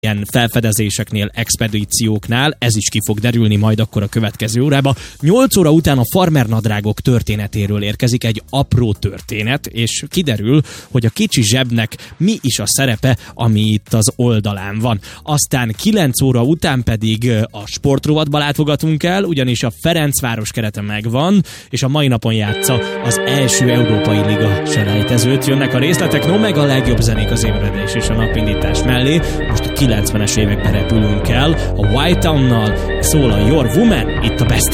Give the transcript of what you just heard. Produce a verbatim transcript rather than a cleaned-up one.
ilyen felfedezéseknél, expedícióknál, ez is ki fog derülni majd akkor a következő órába. nyolc óra után a farmernadrágok történetéről érkezik egy apró történet, és kiderül, hogy a kicsi zsebnek mi is a szerepe, ami itt az oldalán van. Aztán kilenc óra után pedig a sportrovatba látogatunk el, ugyanis a Ferencváros kerete megvan, és a mai napon játsza az első Európai Liga selejtezőt. Jönnek a részletek, no meg a legjobb zenék az ébredés és a napindítás mellé. Most a kilencvenes években repülünk el, a White Town-nal szól a Your Woman, itt a Best